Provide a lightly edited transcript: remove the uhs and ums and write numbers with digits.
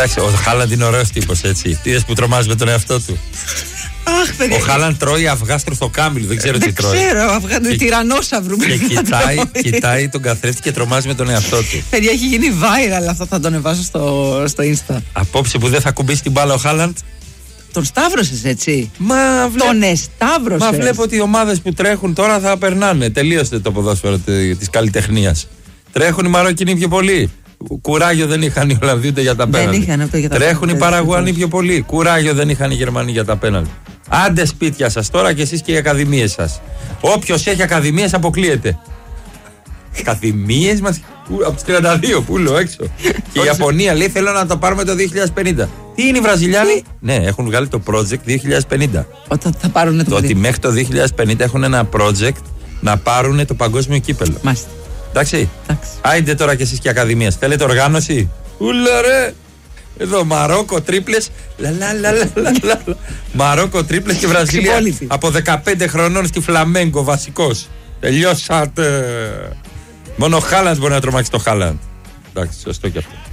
Εντάξει, ο Χάλαντ είναι ωραίος τύπος, έτσι. Τι είδες που τρομάζει με τον εαυτό του. Αχ, παιδιά. Ο Χάλαντ τρώει αυγά στρουθοκάμιλου, δεν ξέρω τι τρώει. Δεν ξέρω, αυγά τυρανόσαυρου. Και κοιτάει τον καθρέφτη και τρομάζει με τον εαυτό του. Παιδιά, έχει γίνει viral αυτό, θα το ανεβάσω στο Insta. Απόψε που δεν θα κουμπίσει την μπάλα ο Χάλαντ. Τον σταύρωσες, έτσι. Τον εσταύρωσες. Μα βλέπω ότι οι ομάδες που τρέχουν τώρα θα περνάνε. Τελείωσε το ποδόσφαιρο της καλλιτεχνίας. Τρέχουν οι Μαρόκινοι πιο πολύ. Κουράγιο δεν είχαν οι Ολλανδοί ούτε για τα πέναλτι. Τρέχουν οι Παραγουανοί πιο πολύ. Κουράγιο δεν είχαν οι Γερμανοί για τα πέναλτι. Άντε σπίτια σας τώρα και εσείς και οι ακαδημίες σας. Όποιος έχει ακαδημίες αποκλείεται. Ακαδημίες μας. Από τις 32 πουλο έξω. Και η Ιαπωνία λέει θέλω να το πάρουμε το 2050. Τι είναι οι Βραζιλιάνοι? Ναι, έχουν βγάλει το project 2050. Όταν θα πάρουν το ότι μέχρι το 2050 έχουν ένα project να πάρουν το παγκόσμιο κύπελλο. Μάλιστα. Εντάξει. Άιντε τώρα κι εσείς και ακαδημίες. Θέλετε οργάνωση? Ούλα ρε. Εδώ Μαρόκο τρίπλες. Μαρόκο τρίπλες και Βραζιλία από 15 χρονών στη Φλαμέγκο βασικός. Τελειώσατε. Μόνο ο Χάλαντ μπορεί να τρομάξει το Χάλαντ. Εντάξει, σωστό και αυτό.